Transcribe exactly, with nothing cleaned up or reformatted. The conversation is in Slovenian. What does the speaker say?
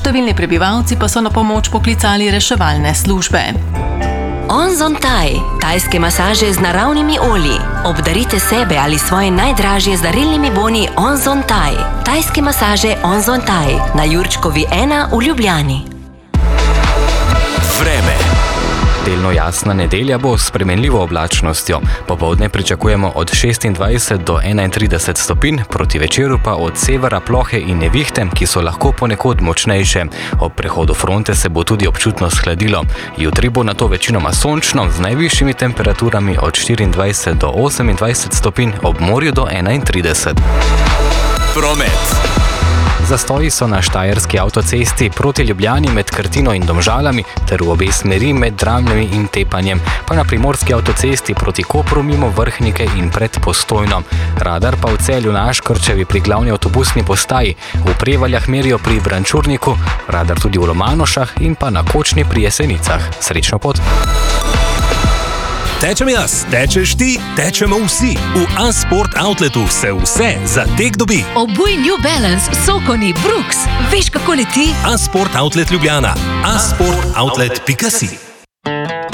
Številni prebivalci pa so na pomoč poklicali reševalne službe. Onzon Thai, tajske masaže z naravnimi olji. Obdarite sebe ali svoje najdražje z darilnimi boni Onzon Thai. Tajske masaže Onzon Thai na Jurčkovi ena v Ljubljani. Vreme. Delno jasna nedelja bo s spremenljivo oblačnostjo. Popoldne pričakujemo od šestindvajset do enaintrideset stopinj, proti večeru pa od severa plohe in nevihte, ki so lahko ponekod močnejše. Ob prehodu fronte se bo tudi občutno shladilo. Jutri bo nato večinoma sončno, z najvišjimi temperaturami od štiriindvajset do osemindvajset stopinj, ob morju do enaintrideset. Promet. Zastoji so na štajerski avtocesti proti Ljubljani med Krtino in Domžalami ter v obe smeri med Dramljami in Tepanjem, pa na primorski avtocesti proti Kopru mimo Vrhnike in pred Postojno. Radar pa v Celju na Aškrčevi pri glavni avtobusni postaji, v Prevaljah merijo pri Vrančurniku, radar tudi v Lomanošah in pa na Kočni pri Jesenicah. Srečno pot! Tečem jaz, tečeš ti, tečemo vsi. V A-Sport Outletu se vse za tek dobi. Obuj New Balance, Sokoni, Brooks. Veš, kako leti? A-Sport Outlet Ljubljana. a sport outlet pika si